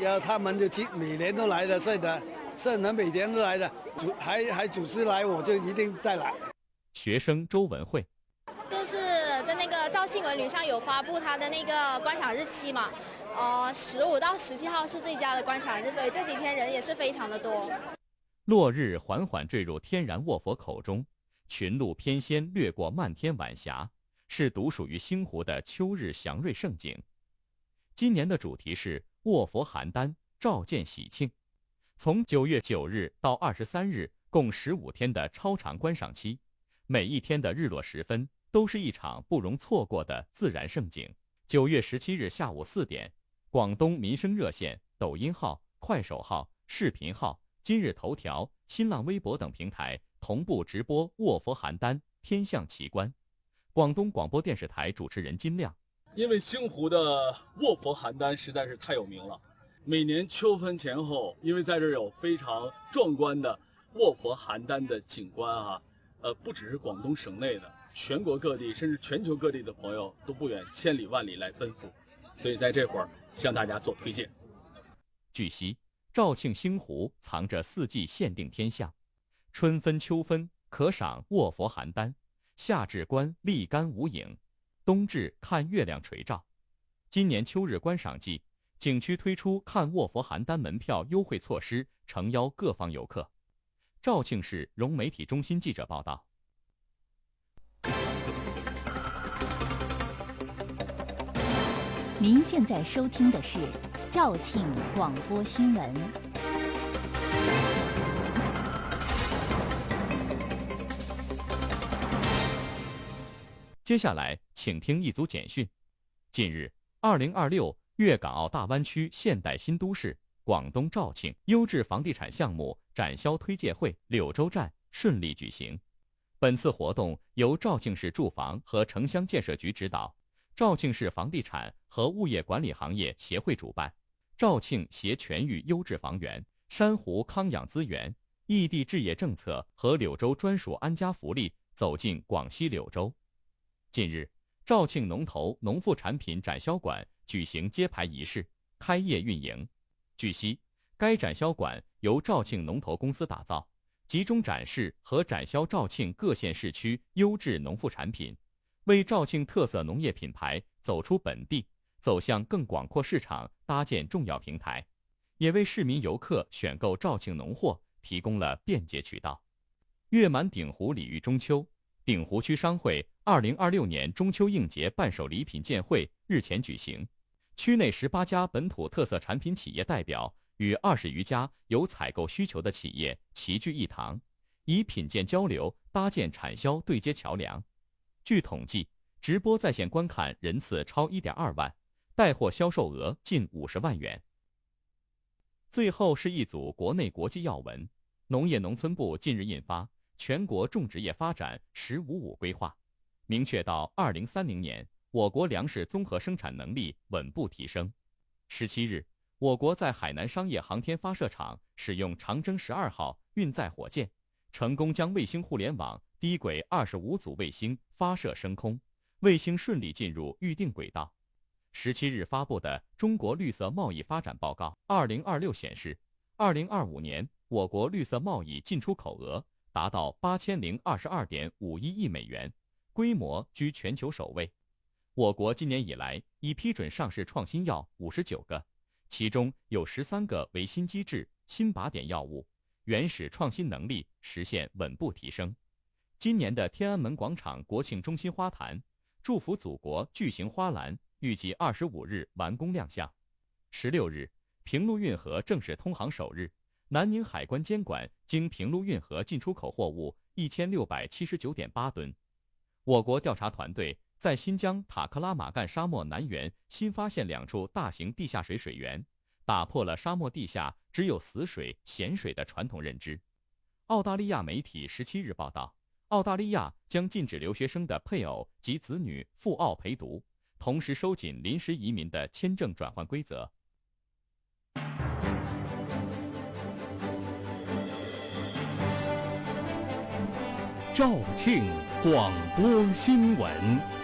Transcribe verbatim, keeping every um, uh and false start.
然后他们就今每年都来的，是的，是能每年都来的，组还还组织来，我就一定再来。 学生周文慧， 就是在那个赵庆文旅上有发布他的那个观赏日期嘛，呃，十五到十七号是最佳的观赏日，所以这几天人也是非常的多。 落日缓缓坠入天然卧佛口中，群鹿翩跹掠过漫天晚霞，是独属于星湖的秋日祥瑞盛景。今年的主题是卧佛邯郸，照见喜庆。从九月九日到二十三日，共十五天的超长观赏期，每一天的日落时分都是一场不容错过的自然盛景。九月十七日下午四点，广东民生热线、抖音号、快手号、视频号、今日头条、新浪微博等平台同步直播卧佛邯郸天象奇观。广东广播电视台主持人金亮， 因为星湖的卧佛邯郸实在是太有名了，每年秋分前后，因为在这儿有非常壮观的卧佛邯郸的景观啊，呃，不只是广东省内的，全国各地甚至全球各地的朋友都不远千里万里来奔赴，所以在这会儿向大家做推荐。 据悉，肇庆星湖藏着四季限定天象，春分秋分可赏卧佛邯郸，夏至观立竿无影，冬至看月亮垂照。今年秋日观赏季，景区推出看卧佛邯郸门票优惠措施，诚邀各方游客。肇庆市融媒体中心记者报道。 您现在收听的是肇庆广播新闻。 接下来，请听一组简讯。近日，二零二六粤港澳大湾区现代新都市广东肇庆优质房地产项目展销推介会柳州站顺利举行。本次活动由肇庆市住房和城乡建设局指导，肇庆市房地产和物业管理行业协会主办，肇庆携全域优质房源、珊瑚康养资源、异地置业政策和柳州专属安家福利走进广西柳州。近日，肇庆农投农副产品展销馆举行揭牌仪式，开业运营。据悉，该展销馆由肇庆农投公司打造，集中展示和展销肇庆各县市区优质农副产品，为肇庆特色农业品牌走出本地、走向更广阔市场搭建重要平台，也为市民游客选购肇庆农货提供了便捷渠道。月满鼎湖礼遇中秋，鼎湖区商会二零二六年中秋应节伴手礼品鉴会日前举行，区内十八家本土特色产品企业代表与二十余家有采购需求的企业齐聚一堂，以品鉴交流搭建产销对接桥梁。据统计，直播在线观看人次超 一点二万，带货销售额近五十万元。最后是一组国内国际要闻。农业农村部近日印发全国种植业发展“十五五”规划，明确到二零三零年，我国粮食综合生产能力稳步提升。十七日，我国在海南商业航天发射场使用长征十二号运载火箭，成功将卫星互联网低轨二十五组卫星发射升空，卫星顺利进入预定轨道。十七日发布的《中国绿色贸易发展报告二零二六》显示，二零二五年我国绿色贸易进出口额达到八千零二十二点五一亿美元，规模居全球首位。我国今年以来已批准上市创新药五十九个，其中有十三个为新机制、新靶点药物，原始创新能力实现稳步提升。今年的天安门广场国庆中心花坛祝福祖国巨型花篮预计二十五日完工亮相。十六日，平陆运河正式通航首日，南宁海关监管经平陆运河进出口货物一千六百七十九点八吨。我国调查团队在新疆塔克拉玛干沙漠南缘新发现两处大型地下水水源，打破了沙漠地下只有死水、咸水的传统认知。澳大利亚媒体十七日报道，澳大利亚将禁止留学生的配偶及子女赴澳陪读，同时收紧临时移民的签证转换规则。 肇庆广播新闻。